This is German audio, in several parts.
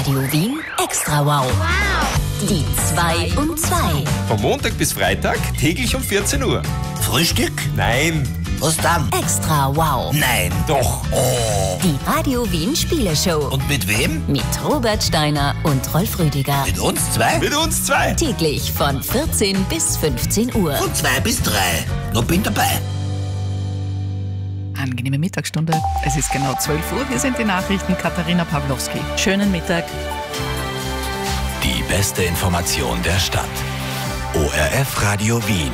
Radio Wien Extra Wow. Die 2 um 2. Vom Montag bis Freitag täglich um 14 Uhr. Frühstück? Nein. Was dann? Extra Wow. Nein. Doch. Oh. Die Radio Wien Spieleshow. Und mit wem? Mit Robert Steiner und Rolf Rüdiger. Mit uns zwei? Mit uns zwei. Täglich von 14 bis 15 Uhr. Von 2 bis 3. Noch bin dabei. Angenehme Mittagsstunde. Es ist genau 12 Uhr. Hier sind die Nachrichten. Katharina Pawlowski. Schönen Mittag. Die beste Information der Stadt. ORF Radio Wien.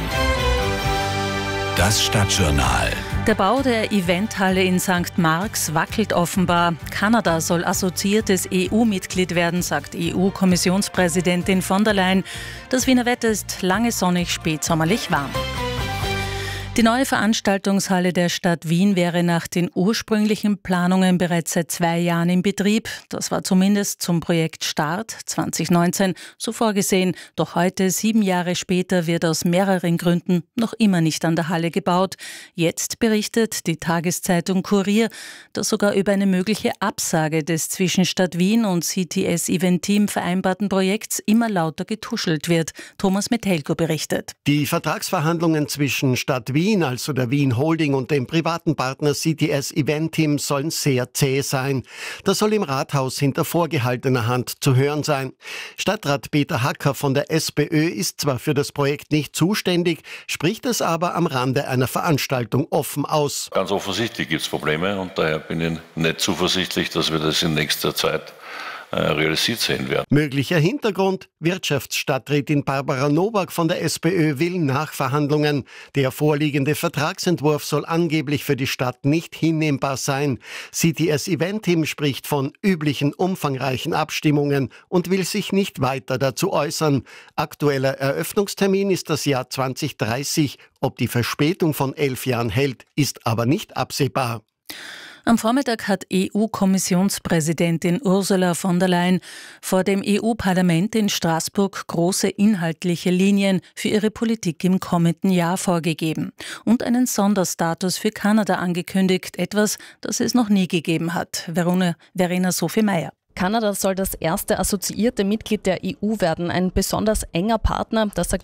Das Stadtjournal. Der Bau der Eventhalle in St. Marx wackelt offenbar. Kanada soll assoziiertes EU-Mitglied werden, sagt EU-Kommissionspräsidentin von der Leyen. Das Wiener Wetter ist lange sonnig, spätsommerlich warm. Die neue Veranstaltungshalle der Stadt Wien wäre nach den ursprünglichen Planungen bereits seit 2 Jahren in Betrieb. Das war zumindest zum Projektstart 2019 so vorgesehen. Doch heute, 7 Jahre später, wird aus mehreren Gründen noch immer nicht an der Halle gebaut. Jetzt berichtet die Tageszeitung Kurier, dass sogar über eine mögliche Absage des zwischen Stadt Wien und CTS Event Team vereinbarten Projekts immer lauter getuschelt wird. Thomas Metelko berichtet. Die Vertragsverhandlungen zwischen Stadt Wien, also der Wien Holding, und dem privaten Partner CTS Event Team sollen sehr zäh sein. Das soll im Rathaus hinter vorgehaltener Hand zu hören sein. Stadtrat Peter Hacker von der SPÖ ist zwar für das Projekt nicht zuständig, spricht es aber am Rande einer Veranstaltung offen aus. Ganz offensichtlich gibt es Probleme und daher bin ich nicht zuversichtlich, dass wir das in nächster Zeit realisiert sehen werden. Möglicher Hintergrund: Wirtschaftsstadträtin Barbara Nowak von der SPÖ will Nachverhandlungen. Der vorliegende Vertragsentwurf soll angeblich für die Stadt nicht hinnehmbar sein. CTS Event Team spricht von üblichen umfangreichen Abstimmungen und will sich nicht weiter dazu äußern. Aktueller Eröffnungstermin ist das Jahr 2030. Ob die Verspätung von 11 Jahren hält, ist aber nicht absehbar. Am Vormittag hat EU-Kommissionspräsidentin Ursula von der Leyen vor dem EU-Parlament in Straßburg große inhaltliche Linien für ihre Politik im kommenden Jahr vorgegeben und einen Sonderstatus für Kanada angekündigt, etwas, das es noch nie gegeben hat. Verena Sophie Meyer. Kanada soll das erste assoziierte Mitglied der EU werden, ein besonders enger Partner, das sagt